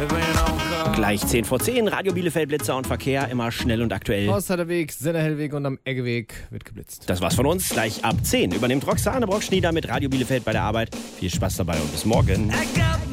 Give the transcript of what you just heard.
Gleich 10 vor 10, Radio Bielefeld, Blitzer und Verkehr, immer schnell und aktuell. Aushalterweg, Sennerhellweg und am Eggeweg wird geblitzt. Das war's von uns. Gleich ab 10 übernimmt Roxane Brockschnieder mit Radio Bielefeld bei der Arbeit. Viel Spaß dabei und bis morgen.